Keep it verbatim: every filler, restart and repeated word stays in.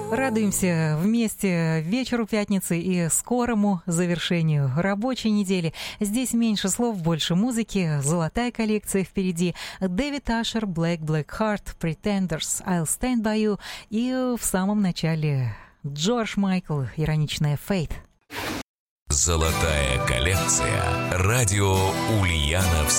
Радуемся вместе вечеру пятницы и скорому завершению рабочей недели. Здесь меньше слов, больше музыки, золотая коллекция впереди. Дэвид Ашер, Black Black Heart, Pretenders, I'll Stand By You. И в самом начале Джордж Майкл, ироничная Faith. Золотая коллекция. Радио Ульяновск.